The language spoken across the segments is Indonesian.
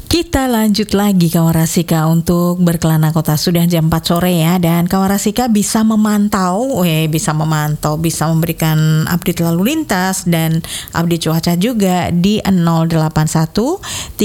Kita lanjut lagi kawan Rasika untuk berkelana kota. Sudah jam 4 sore ya, dan kawan Rasika bisa memantau, bisa memberikan update lalu lintas dan update cuaca juga di 081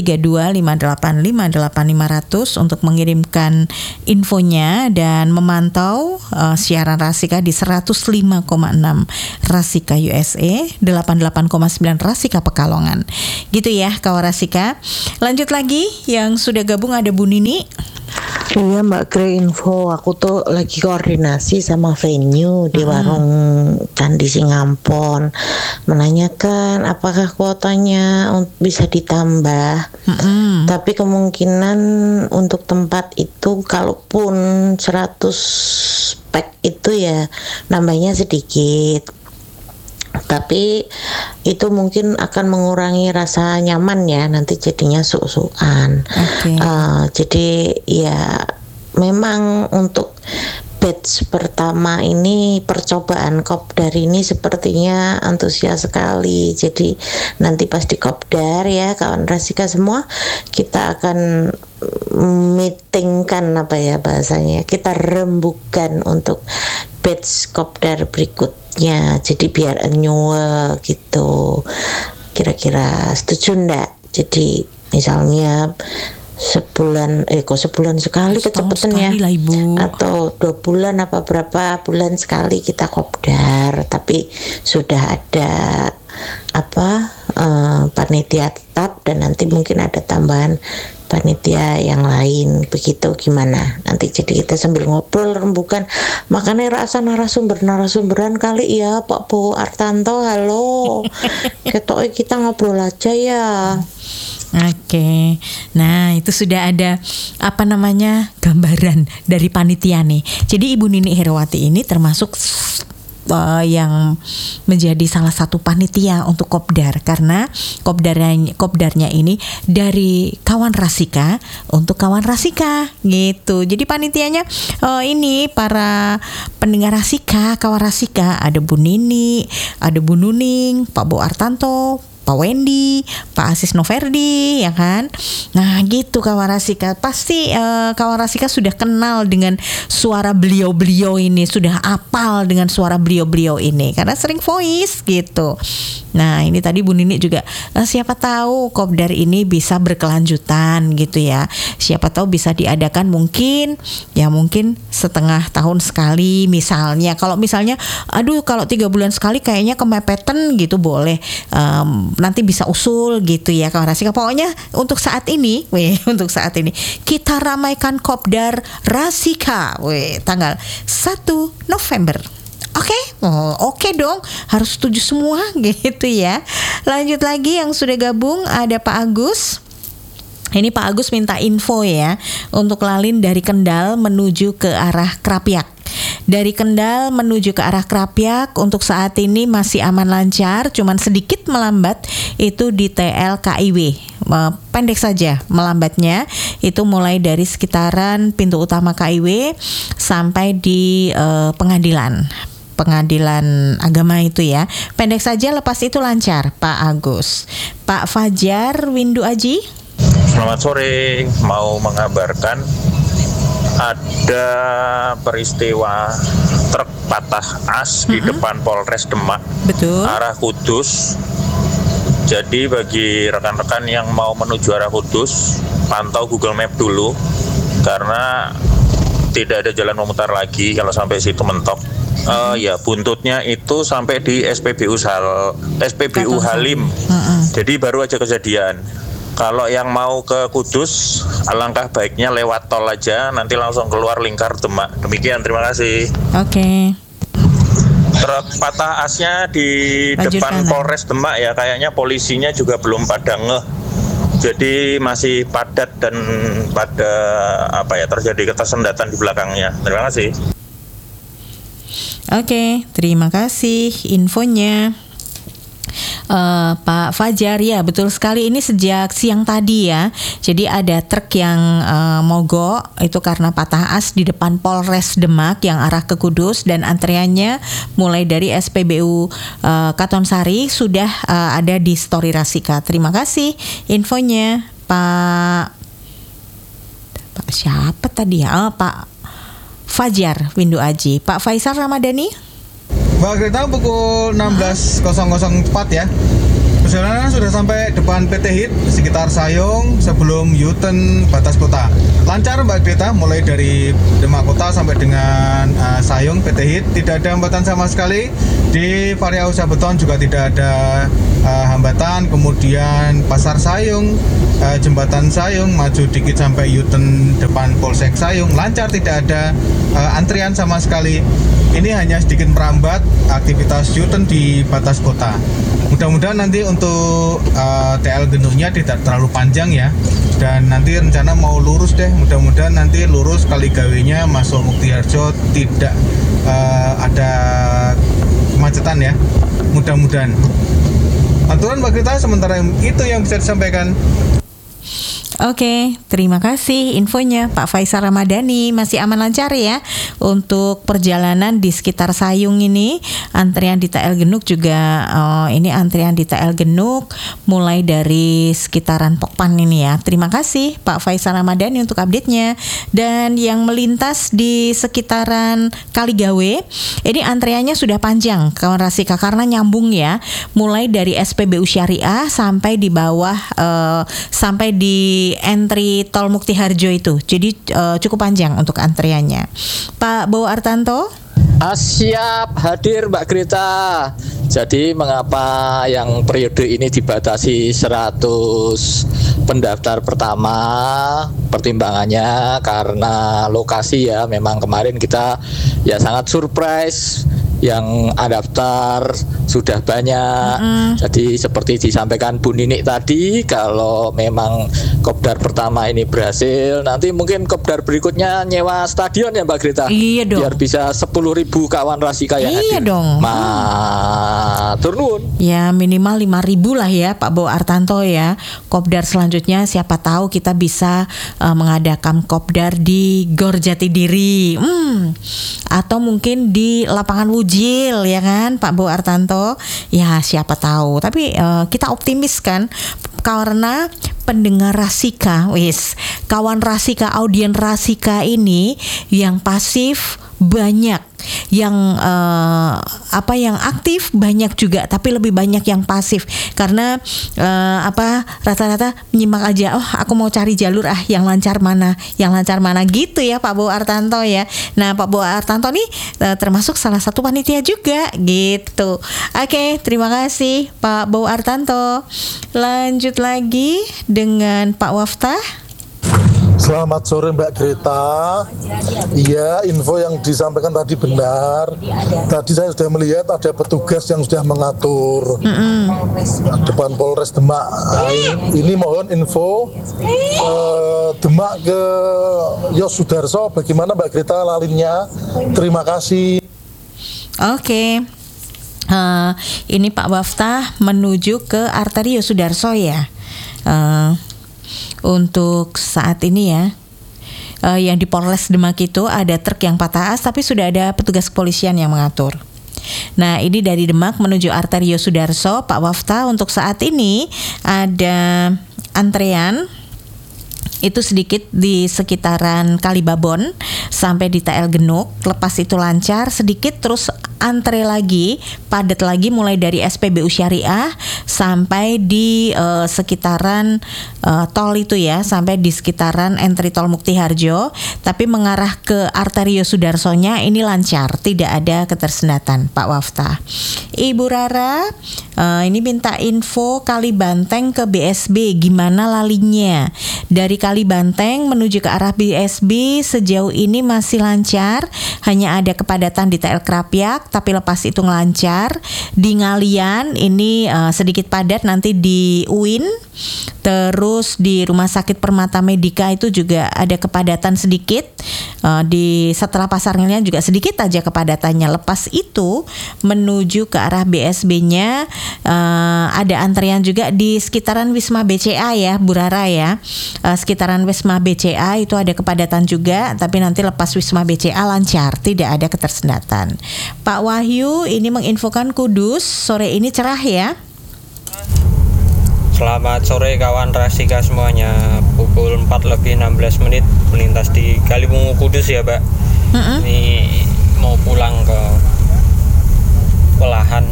325858 untuk mengirimkan infonya dan memantau siaran Rasika di 105,6 Rasika USA, 88,9 Rasika Pekalongan. Gitu ya kawan Rasika. Lanjut lagi, yang sudah gabung ada Bu Nini. Iya Mbak Grey, info aku tuh lagi koordinasi sama venue di warung Candi Singampon, menanyakan apakah kuotanya bisa ditambah. Tapi kemungkinan untuk tempat itu kalaupun 100 pack itu ya nambahnya sedikit, tapi itu mungkin akan mengurangi rasa nyaman ya, nanti jadinya suk-sukan. Jadi ya memang untuk batch pertama ini percobaan kopdar ini sepertinya antusias sekali. Jadi nanti pas di kopdar ya kawan Rasika semua, kita akan meetingkan kita rembukan untuk batch kopdar berikutnya, jadi biar annual gitu. Kira-kira setuju ndak? Jadi misalnya sebulan sekali kecepatan ya, atau 2 bulan apa berapa bulan sekali kita kopdar, tapi sudah ada panitia tetap dan nanti mungkin ada tambahan panitia yang lain, begitu gimana nanti. Jadi kita sambil ngobrol rembukan, makanya rasa narasumberan kali ya Pak Bu Artanto. Halo ketoknya kita ngobrol aja ya. Oke. Nah, itu sudah ada gambaran dari panitia nih. Jadi Ibu Nini Herawati ini termasuk yang menjadi salah satu panitia untuk kopdar, karena kopdarnya ini dari kawan Rasika untuk kawan Rasika gitu. Jadi panitianya ini para pendengar Rasika, kawan Rasika, ada Bu Nini, ada Bu Nuning, Pak Bu Artanto, Pak Wendy, Pak Asis Noverdi, ya kan? Nah gitu kawan Rasika. Pasti kawan Rasika sudah kenal dengan suara beliau-beliau ini, sudah apal dengan suara beliau-beliau ini karena sering voice gitu. Nah ini tadi Bu Nini juga siapa tahu kopdar ini bisa berkelanjutan gitu ya. Siapa tahu bisa diadakan mungkin setengah tahun sekali misalnya. Kalau misalnya kalau 3 bulan sekali kayaknya kemepetan gitu, boleh nanti bisa usul gitu ya kawan Rasika. Pokoknya untuk saat ini kita ramaikan kopdar Rasika tanggal 1 November. Oke dong, harus setuju semua gitu ya. Lanjut lagi, yang sudah gabung ada Pak Agus. Ini Pak Agus minta info ya untuk lalin dari Kendal menuju ke arah Krapyak. Dari Kendal menuju ke arah Krapyak untuk saat ini masih aman lancar, cuman sedikit melambat itu di TL KIW. Pendek saja melambatnya, itu mulai dari sekitaran pintu utama KIW sampai di pengadilan agama itu ya. Pendek saja, lepas itu lancar Pak Agus. Pak Fajar Windu Aji. Selamat sore, mau mengabarkan ada peristiwa truk patah as di depan Polres Demak. Betul. Arah Kudus. Jadi bagi rekan-rekan yang mau menuju arah Kudus, pantau Google Map dulu karena tidak ada jalan memutar lagi kalau sampai situ mentok. Buntutnya itu sampai di SPBU Halim. Jadi baru aja kejadian. Kalau yang mau ke Kudus, alangkah baiknya lewat tol aja, nanti langsung keluar lingkar Demak. Demikian, terima kasih. Oke. Truk patah asnya di depan Polres Demak ya, kayaknya polisinya juga belum pada ngeh. Jadi masih padat dan terjadi ketersendatan di belakangnya. Terima kasih. Oke, terima kasih infonya. Pak Fajar, ya betul sekali, ini sejak siang tadi ya. Jadi ada truk yang mogok itu karena patah as di depan Polres Demak yang arah ke Kudus, dan antriannya mulai dari SPBU Katonsari sudah ada di Story Rasika. Terima kasih infonya Pak siapa tadi ya? Pak Fajar Windu Aji. Pak Faisal Ramadhani. Mbak Greta, pukul 16.004 ya. Perjalanan sudah sampai depan PT HIT sekitar Sayung sebelum U-turn batas kota. Lancar Mbak Greta, mulai dari Demak Kota sampai dengan Sayung PT HIT. Tidak ada hambatan sama sekali. Di Varia Usaha Beton juga tidak ada hambatan. Kemudian Pasar Sayung, Jembatan Sayung, maju dikit sampai U-turn depan Polsek Sayung. Lancar, tidak ada antrian sama sekali. Ini hanya sedikit merambat aktivitas U-turn di batas kota. Mudah-mudahan nanti untuk TL Genuknya tidak terlalu panjang ya. Dan nanti rencana mau lurus deh. Mudah-mudahan nanti lurus Kaligawinya masuk Muktiharjo, tidak ada kemacetan ya. Mudah-mudahan. Aturan Mbak Greta, sementara itu yang bisa disampaikan. Oke, terima kasih infonya Pak Faisal Ramadhani. Masih aman lancar ya untuk perjalanan di sekitar Sayung ini. Antrian di TL Genuk juga ini antrian di TL Genuk mulai dari sekitaran Pokpan ini ya. Terima kasih Pak Faisal Ramadhani untuk update-nya. Dan yang melintas di sekitaran Kaligawe, ini antriannya sudah panjang kawan Rasika karena nyambung ya. Mulai dari SPBU Syariah sampai di bawah sampai di entry tol Muktiharjo itu. Jadi cukup panjang untuk antriannya. Pak Bowo Artanto. Siap hadir Mbak Greta. Jadi mengapa yang periode ini dibatasi 100 pendaftar pertama? Pertimbangannya karena lokasi ya. Memang kemarin kita ya sangat surprise. Yang daftar sudah banyak. Jadi seperti disampaikan Bu Ninik tadi, kalau memang kopdar pertama ini berhasil, nanti mungkin kopdar berikutnya nyewa stadion ya Mbak Greta. Iya dong. Biar bisa 10.000 kawan Rasika yang iya hadir. Dong. Matur nuwun. Ya minimal 5.000 lah ya Pak Bowo Artanto ya. Kopdar selanjutnya siapa tahu kita bisa mengadakan kopdar di Gor Jatidiri. Atau mungkin di lapangan Wujil ya kan Pak Bowo Artanto. Ya siapa tahu. Tapi kita optimis kan karena pendengar Rasika, kawan Rasika, audien Rasika ini yang pasif banyak, yang yang aktif banyak juga, tapi lebih banyak yang pasif karena rata-rata menyimak aja. Oh, aku mau cari jalur yang lancar mana gitu ya Pak Bowo Artanto ya. Nah, Pak Bowo Artanto nih termasuk salah satu panitia juga gitu. Oke, terima kasih Pak Bowo Artanto. Lanjut lagi dengan Pak Waftah. Selamat sore Mbak Greta. Iya, info yang disampaikan tadi benar. Tadi saya sudah melihat ada petugas yang sudah mengatur depan Polres Demak. Ini mohon info Demak ke Yos Sudarso. Bagaimana Mbak Greta lalinnya? Terima kasih. Oke. Ini Pak Waftah menuju ke arteri Yos Sudarso ya. Untuk saat ini ya, yang di Polres Demak itu ada truk yang patah as, tapi sudah ada petugas kepolisian yang mengatur. Nah, ini dari Demak menuju arteri Yos Sudarso, Pak Waftah. Untuk saat ini ada antrean itu sedikit di sekitaran Kalibabon sampai di TL Genuk. Lepas itu lancar sedikit, terus antre lagi, padat lagi mulai dari SPBU Syariah sampai di sekitaran tol itu ya, sampai di sekitaran entry tol Muktiharjo. Tapi mengarah ke arteri Yos Sudarsonya ini lancar, tidak ada ketersendatan Pak Waftah. Ibu Rara ini minta info Kalibanteng ke BSB gimana lalinya. Dari Kalibanteng menuju ke arah BSB sejauh ini masih lancar, hanya ada kepadatan di TL Krapyak tapi lepas itu lancar. Di Ngalian ini sedikit padat nanti di UIN, terus di Rumah Sakit Permata Medika itu juga ada kepadatan sedikit. Di setelah Pasar Ngalian juga sedikit aja kepadatannya. Lepas itu menuju ke arah BSB-nya ada antrian juga di sekitaran Wisma BCA ya Bu Rara ya. Sekitaran Wisma BCA itu ada kepadatan juga, tapi nanti lepas Wisma BCA lancar, tidak ada ketersendatan. Pak Wahyu ini menginfokan Kudus sore ini cerah ya. Selamat sore kawan Rasika semuanya. Pukul 4:16 melintas di Kaliwungu Kudus ya, Mbak. Ini mau pulang ke Pelahan.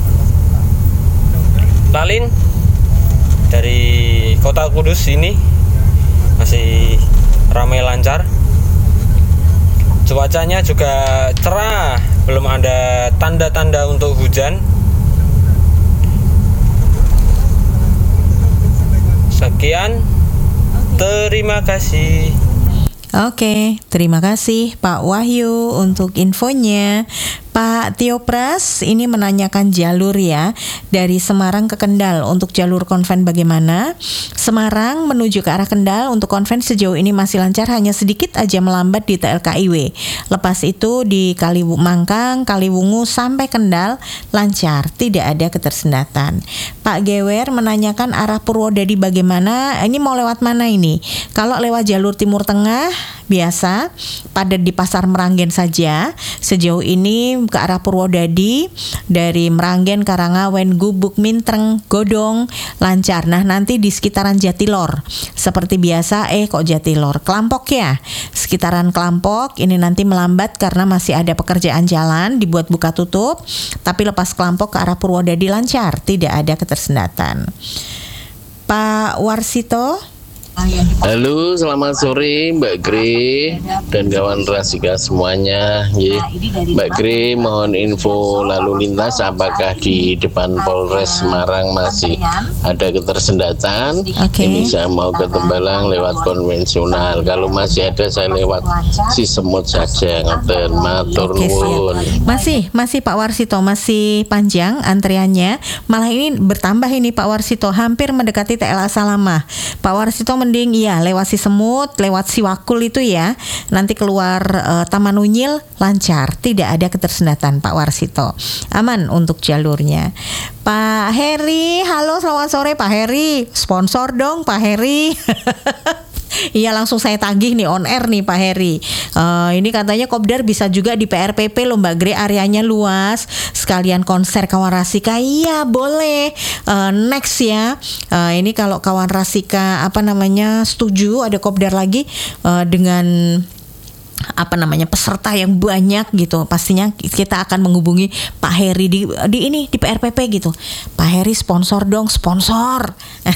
Lalin dari Kota Kudus ini masih ramai lancar. Cuacanya juga cerah, belum ada tanda-tanda untuk hujan. Sekian, terima kasih. Oke, terima kasih Pak Wahyu untuk infonya. Pak Tio Pras ini menanyakan jalur ya, dari Semarang ke Kendal. Untuk jalur konven bagaimana? Semarang menuju ke arah Kendal untuk konven sejauh ini masih lancar, hanya sedikit aja melambat di TLKIW. Lepas itu di Mangkang, Kaliwungu sampai Kendal lancar, tidak ada ketersendatan. Pak Gewer menanyakan arah Purwodadi bagaimana? Ini mau lewat mana ini? Kalau lewat jalur Timur Tengah biasa, padat di Pasar Meranggen saja. Sejauh ini ke arah Purwodadi dari Meranggen, Karangawen, Gubuk, Mintreng, Godong lancar. Nah, nanti di sekitaran Jatilor seperti biasa, kok Jatilor, Kelampok ya, sekitaran Kelampok ini nanti melambat karena masih ada pekerjaan jalan dibuat buka tutup. Tapi lepas Kelampok ke arah Purwodadi lancar, tidak ada ketersendatan. Pak Warsito. Halo, selamat sore Mbak Gre dan kawan Rasika semuanya. Mbak Gre, mohon info lalu lintas, apakah di depan Polres Semarang masih ada ketersendatan? Ini saya mau ke Tembalang lewat konvensional. Kalau masih ada saya lewat Cisemut saja. Ngoten, matur nuwun. Masih Pak Warsito, masih panjang antriannya. Malah ini bertambah ini Pak Warsito, hampir mendekati TLA Salamah. Pak Warsito mending lewat Cisemut, lewat Siwakul itu ya, nanti keluar Taman Unyil lancar, tidak ada ketersendatan Pak Warsito, aman untuk jalurnya. Pak Heri, halo selamat sore Pak Heri, sponsor dong Pak Heri. Iya, langsung saya tagih nih on air nih Pak Heri. Ini katanya Kopdar bisa juga di PRPP loh Mbak Gre, areanya luas, sekalian konser kawan Rasika. Iya boleh, next ya. Ini kalau kawan Rasika setuju ada Kopdar lagi dengan peserta yang banyak gitu, pastinya kita akan menghubungi Pak Heri di PRPP gitu. Pak Heri sponsor dong, sponsor.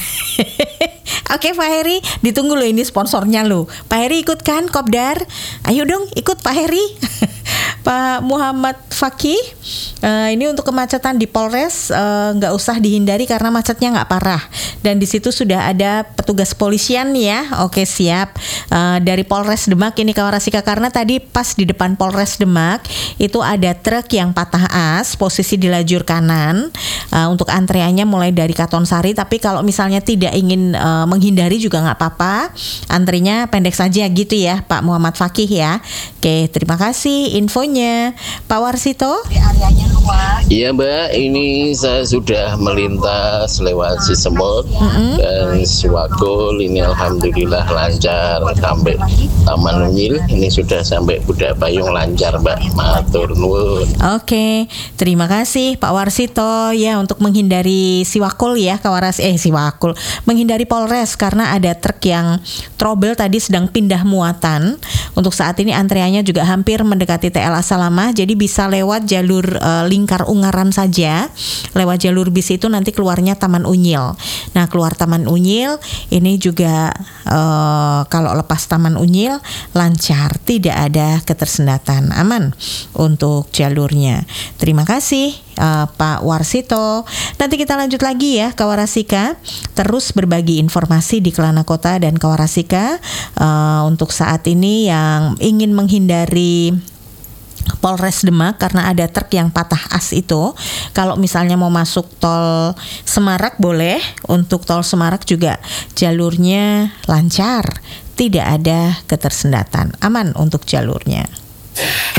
Oke Pak Heri, ditunggu loh ini sponsornya loh. Pak Heri ikut kan Kopdar? Ayo dong ikut Pak Heri. Pak Muhammad Fakih, ini untuk kemacetan di Polres nggak usah dihindari karena macetnya nggak parah, dan di situ sudah ada petugas polisian ya. Oke siap. Dari Polres Demak ini kawan Rasika, karena tadi pas di depan Polres Demak itu ada truk yang patah as, posisi di lajur kanan. Untuk antreannya mulai dari Katonsari, tapi kalau misalnya tidak ingin menghindari juga nggak apa-apa, antrinya pendek saja gitu ya Pak Muhammad Fakih ya. Oke, terima kasih infonya. Pak Warsito. Iya Mbak, ini saya sudah melintas lewat Cisemut dan Siwakul, ini alhamdulillah lancar sampai Taman Unyil, ini sudah sampai Budak Payung lancar Mbak, matur nuwun. Oke, terima kasih Pak Warsito ya, untuk menghindari Siwakul ya, Siwakul, menghindari Polres karena ada truk yang trouble tadi sedang pindah muatan. Untuk saat ini antreannya juga hampir mendekati TLA Salamah, jadi bisa lewat jalur Lingkar Ungaran saja. Lewat jalur bis itu nanti keluarnya Taman Unyil. Nah, keluar Taman Unyil ini juga kalau lepas Taman Unyil lancar, tidak ada ketersendatan, aman untuk jalurnya. Terima kasih Pak Warsito. Nanti kita lanjut lagi ya kawan Rasika, terus berbagi informasi di Kelana Kota dan kawan Rasika. Untuk saat ini yang ingin menghindari Polres Demak karena ada truk yang patah as itu, kalau misalnya mau masuk tol Semarak boleh. Untuk tol Semarak juga jalurnya lancar, tidak ada ketersendatan, aman untuk jalurnya.